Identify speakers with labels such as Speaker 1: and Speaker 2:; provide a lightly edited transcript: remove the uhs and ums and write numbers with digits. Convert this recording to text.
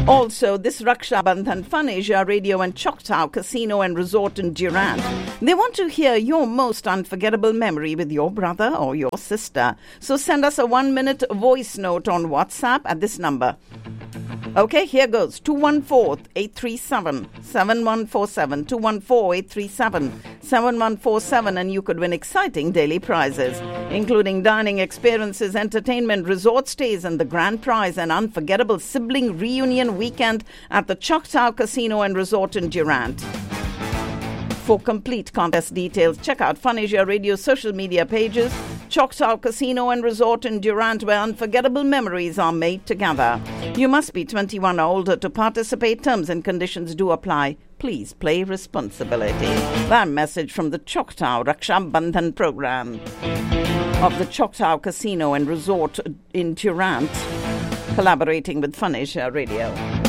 Speaker 1: Also, this Raksha Bandhan Fun Asia Radio and Choctaw Casino and Resort in Durant. They want to hear your most unforgettable memory with your brother or your sister. So send us a 1-minute voice note on WhatsApp at this number. Okay, here goes. 214-837-7147. 214-837-7147. And you could win exciting daily prizes, including dining experiences, entertainment, resort stays, and the grand prize, an unforgettable sibling reunion weekend at the Choctaw Casino and Resort in Durant. For complete contest details, check out Fun Asia Radio's social media pages, Choctaw Casino and Resort in Durant, where unforgettable memories are made together. You must be 21 or older to participate. Terms and conditions do apply. Please play responsibly. That message from the Choctaw Raksha Bandhan program of the Choctaw Casino and Resort in Durant, collaborating with Fun Asia Radio.